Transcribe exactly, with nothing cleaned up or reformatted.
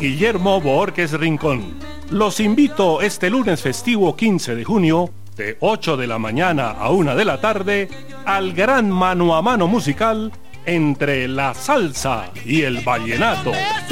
Guillermo Bohórquez Rincón. Los invito este lunes festivo quince de junio, de ocho de la mañana a una de la tarde, al gran mano a mano musical entre la salsa y el vallenato.